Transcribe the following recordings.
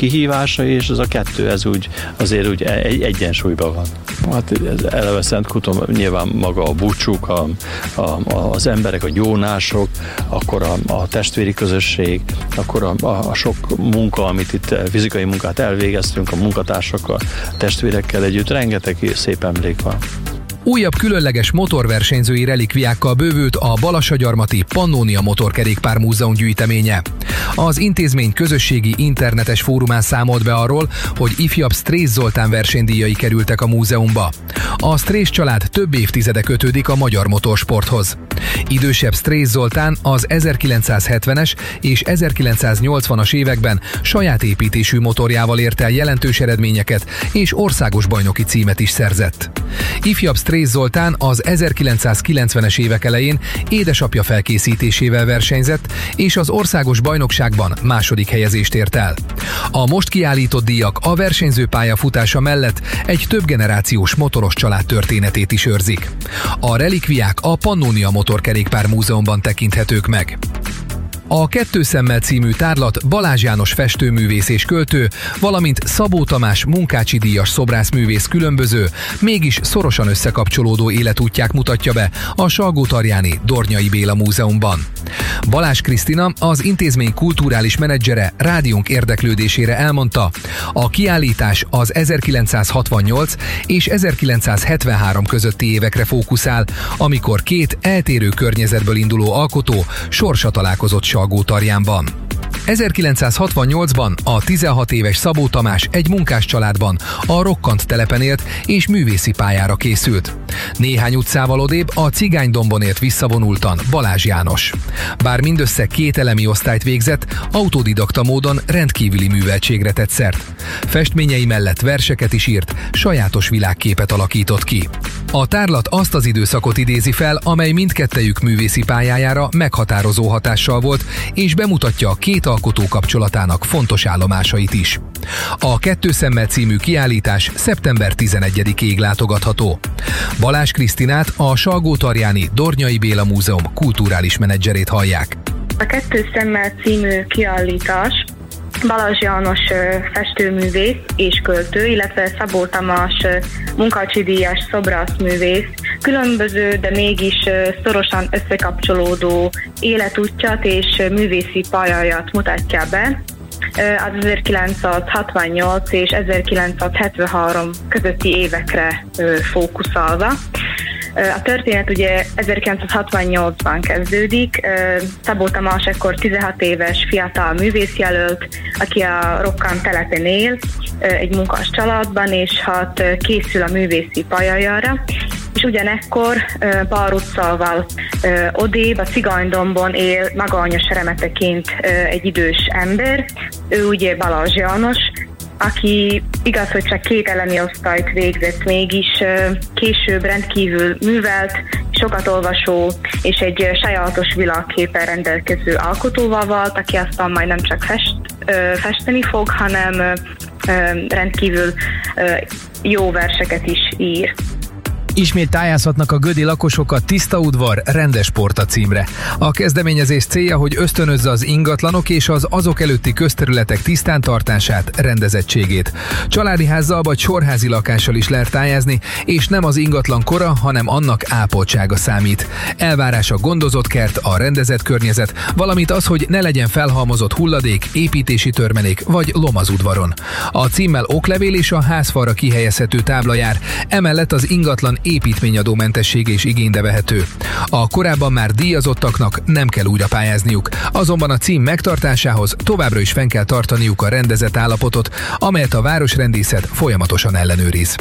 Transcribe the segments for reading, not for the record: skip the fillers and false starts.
kihívása, és ez a kettő ez úgy azért úgy egyensúlyban van. Hát ez eleve Szentkuton nyilván maga a búcsúk, az emberek, a gyónások, akkor a testvéri közösség, akkor a sok munka, amit itt fizikai munkát elvégeztünk a munkatársakkal, a testvérekkel együtt, rengeteg szép emlék van. Újabb különleges motorversenyzői relikviákkal bővült a Balassagyarmati Pannónia Motorkerékpár Múzeum gyűjteménye. Az intézmény közösségi internetes fórumán számolt be arról, hogy ifjabb Strész Zoltán versenydíjai kerültek a múzeumba. A Strész család több évtizede kötődik a magyar motorsporthoz. Idősebb Strész Zoltán az 1970-es és 1980-as években saját építésű motorjával ért el jelentős eredményeket, és országos bajnoki címet is szerzett. Ifjabb Strész Zoltán az 1990-es évek elején édesapja felkészítésével versenyzett, és az országos bajnokságban második helyezést ért el. A most kiállított díjak a versenyző pályafutása mellett egy több generációs motoros család történetét is őrzik. A relikviák a Pannónia Motorkerékpár Múzeumban tekinthetők meg. A Kettő szemmel című tárlat Balázs János festőművész és költő, valamint Szabó Tamás Munkácsi díjas szobrászművész különböző, mégis szorosan összekapcsolódó életútját mutatja be a Salgótarjáni Dornyai Béla Múzeumban. Balázs Krisztina, az intézmény kulturális menedzsere rádiónk érdeklődésére elmondta, a kiállítás az 1968 és 1973 közötti évekre fókuszál, amikor két eltérő környezetből induló alkotó sorsa találkozott Salgótarjánban. 1968-ban a 16 éves Szabó Tamás egy munkás családban, a Rokkant telepen élt és művészi pályára készült. Néhány utcával odébb a Cigánydombon élt visszavonultan Balázs János. Bár mindössze 2 elemi osztályt végzett, autodidakta módon rendkívüli műveltségre tett szert. Festményei mellett verseket is írt, sajátos világképet alakított ki. A tárlat azt az időszakot idézi fel, amely mindkettejük művészi pályájára meghatározó hatással volt, és bemutatja a két alkotó kapcsolatának fontos állomásait is. A Kettő szemmel című kiállítás szeptember 11-ig látogatható. Balázs Krisztinát, a Salgótarjáni Dornyai Béla Múzeum kulturális menedzserét hallják. A Kettő szemmel című kiállítás Balázs János festőművész és költő, illetve Szabó Tamás Munkácsi díjas szobrászművész különböző, de mégis szorosan összekapcsolódó életútját és művészi pályáját mutatja be. Az 1968 és 1973 közötti évekre fókuszálva. A történet ugye 1968-ban kezdődik. Szabó Tamás ekkor 16 éves fiatal művészjelölt, aki a Rokkant telepen él, egy munkás családban, és hát készül a művészi pályájára. És ugyanekkor pár utcával odébb a Cigánydombon él magányos remeteként egy idős ember. Ő ugye Balázs János, aki igaz, hogy csak 2 elemi osztályt végzett, mégis később rendkívül művelt, sokat olvasó és egy sajátos világképpel rendelkező alkotóval vált, aki aztán majd nem csak festeni fog, hanem rendkívül jó verseket is ír. Ismét tájázhatnak a gödi lakosok a Tiszta udvar, rendes porta címre. A kezdeményezés célja, hogy ösztönözze az ingatlanok és az azok előtti közterületek tisztántartását, rendezettségét. Családi házzal vagy sorházi lakással is lehet tájázni, és nem az ingatlan kora, hanem annak ápoltsága számít. Elvárás a gondozott kert, a rendezett környezet, valamint az, hogy ne legyen felhalmozott hulladék, építési törmelék vagy lom az udvaron. A címmel oklevél és a házfalra kihelyezhető tábla jár, emellett az ingatlan építményadómentessége is igénybe vehető. A korábban már díjazottaknak nem kell újra pályázniuk, azonban a cím megtartásához továbbra is fenn kell tartaniuk a rendezett állapotot, amelyet a városrendészet folyamatosan ellenőriz.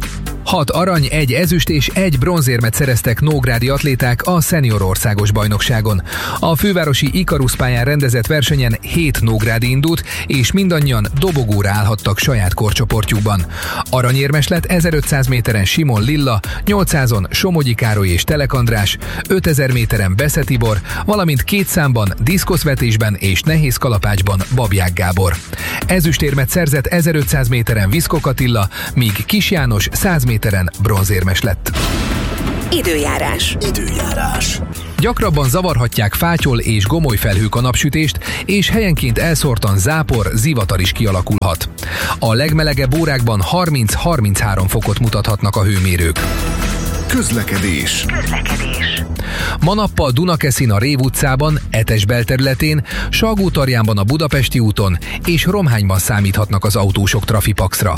6 arany, 1 ezüst és 1 bronzérmet szereztek nógrádi atléták a szenior országos bajnokságon. A fővárosi Ikarusz pályán rendezett versenyen 7 nógrádi indult, és mindannyian dobogóra állhattak saját korcsoportjukban. Aranyérmes lett 1500 méteren Simon Lilla, 800-on Somogyi Károly és Telek András, 5000 méteren Besze Tibor, valamint 2 számban, diszkoszvetésben és nehéz kalapácsban Babják Gábor. Ezüstérmet szerzett 1500 méteren Viszkok Attila, míg Kis János 100 méteren bronzérmes lett. Időjárás. Gyakrabban zavarhatják fátyol és gomolyfelhők a napsütést, és helyenként elszórtan zápor, zivatar is kialakulhat. A legmelegebb órákban 30-33 fokot mutathatnak a hőmérők. Közlekedés. Ma nappal Dunakeszin a Rév utcában, Etes belterületén, Salgótarjánban a Budapesti úton és Romhányban számíthatnak az autósok trafipaxra.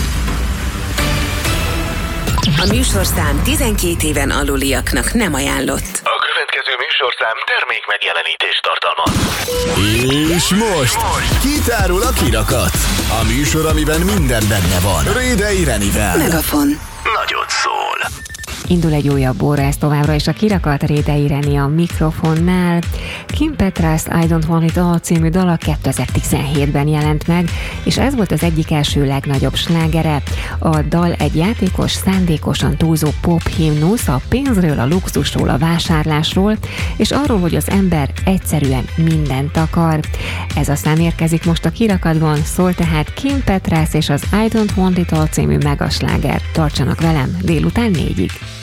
A műsorszám 12 éven aluliaknak nem ajánlott. A következő műsorszám termék megjelenítést tartalmaz. És most kitárul a kirakat. A műsor, amiben minden benne van. Rédei Renivel. Megafon. Nagyot szól. Indul egy újabb óra, ez továbbra is a kirakat, Rédei Reni a mikrofonnál. Kim Petras I Don't Want It All című dala 2017-ben jelent meg, és ez volt az egyik első legnagyobb slágere. A dal egy játékos, szándékosan túlzó pop himnusz a pénzről, a luxusról, a vásárlásról, és arról, hogy az ember egyszerűen mindent akar. Ez a szám érkezik most a kirakatban, szól tehát Kim Petras és az I Don't Want It All című megasláger. Tartsanak velem délután 4-ig.